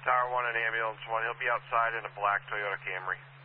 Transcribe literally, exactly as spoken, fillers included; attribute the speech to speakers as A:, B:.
A: Tower one and Ambulance one. He'll be outside in a black Toyota Camry.